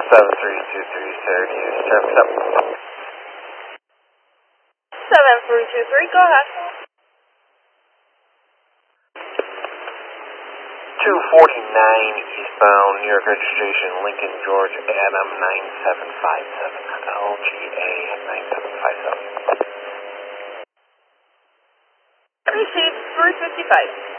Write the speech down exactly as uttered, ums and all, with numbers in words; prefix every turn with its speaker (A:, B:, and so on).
A: seven three two three, Syracuse, traffic up.
B: seven three two three, go ahead.
A: two forty-nine eastbound, New York registration, Lincoln, George, Adam nine seven five seven, L G A nine seven five seven.
B: Received three fifty-five.